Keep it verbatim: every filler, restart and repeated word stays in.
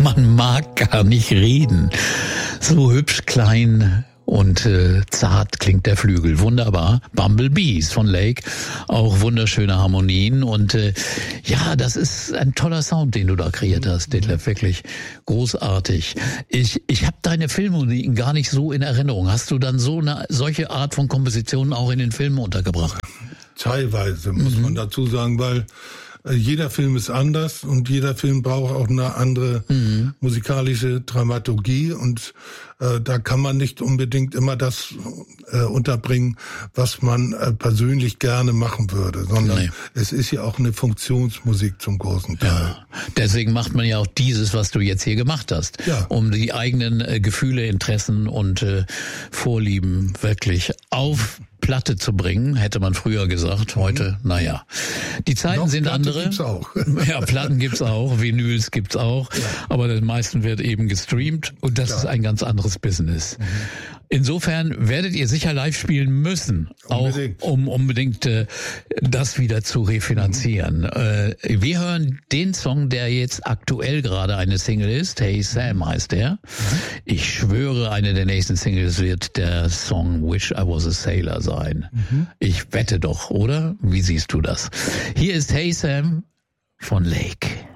Man mag gar nicht reden. So hübsch, klein und äh, zart klingt der Flügel. Wunderbar. Bumblebees von Lake. Auch wunderschöne Harmonien. Und äh, ja, das ist ein toller Sound, den du da kreiert hast, Detlef. Wirklich großartig. Ich ich habe deine Filmmusiken gar nicht so in Erinnerung. Hast du dann so eine solche Art von Kompositionen auch in den Filmen untergebracht? Teilweise, muss mhm. man dazu sagen, weil äh, jeder Film ist anders und jeder Film braucht auch eine andere mhm. musikalische Dramaturgie und äh, da kann man nicht unbedingt immer das äh, unterbringen, was man äh, persönlich gerne machen würde, sondern nee. es ist ja auch eine Funktionsmusik zum großen Teil. Ja. Deswegen macht man ja auch dieses, was du jetzt hier gemacht hast, ja. um die eigenen äh, Gefühle, Interessen und äh, Vorlieben wirklich auf Platte zu bringen, hätte man früher gesagt. Heute, naja. Die Zeiten Doch, sind Platte andere. Gibt's auch. Ja, Platten gibt's auch, Vinyls gibt's auch. Ja. Aber den meisten wird eben gestreamt und das Klar. ist ein ganz anderes Business. Mhm. Insofern werdet ihr sicher live spielen müssen, unbedingt. auch um unbedingt äh, das wieder zu refinanzieren. Mhm. Äh, wir hören den Song, der jetzt aktuell gerade eine Single ist. Hey Sam heißt der. Mhm. Ich schwöre, eine der nächsten Singles wird der Song Wish I Was a Sailor sein. Mhm. Ich wette doch, oder? Wie siehst du das? Hier ist Hey Sam von Lake.